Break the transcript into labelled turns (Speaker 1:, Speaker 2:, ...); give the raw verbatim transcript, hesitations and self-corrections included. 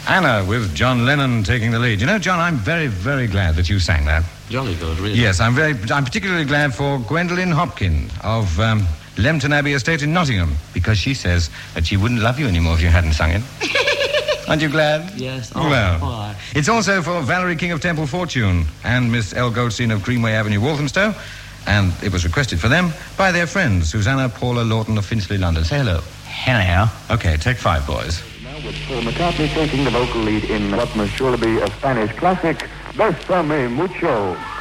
Speaker 1: Anna with John Lennon taking the lead. You know, John, I'm very, very glad that you sang that.
Speaker 2: Jolly good, really.
Speaker 1: Yes, I'm very. I'm particularly glad for Gwendolyn Hopkins of um, Lempton Abbey Estate in Nottingham, because she says that she wouldn't love you anymore if you hadn't sung it. Aren't you glad?
Speaker 2: Yes. Oh,
Speaker 1: well,
Speaker 2: oh,
Speaker 1: it's also for Valerie King of Temple Fortune and Miss L. Goldstein of Greenway Avenue, Walthamstow, and it was requested for them by their friends, Susanna Paula Lawton of Finchley, London. Say hello.
Speaker 3: Hello.
Speaker 1: Okay, take five, boys.
Speaker 4: Now with Paul McCartney taking the vocal lead in what must surely be a Spanish classic, Bésame Mucho.